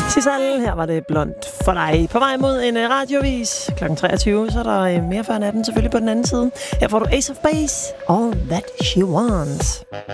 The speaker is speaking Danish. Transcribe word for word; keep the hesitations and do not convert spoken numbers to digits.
Sissal, her var det blondt for dig. På vej mod en uh, radiovis. klokken treogtyve, så er der uh, mere før natten selvfølgelig på den anden side. Her får du Ace of Base. All That She Wants.